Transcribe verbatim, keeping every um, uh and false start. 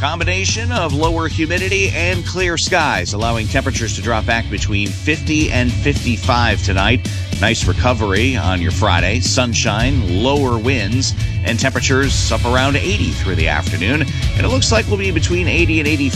Combination of lower humidity and clear skies, allowing temperatures to drop back between fifty and fifty-five tonight. Nice recovery on your Friday. Sunshine, lower winds, and temperatures up around eighty through the afternoon. And it looks like we'll be between eighty and eighty-five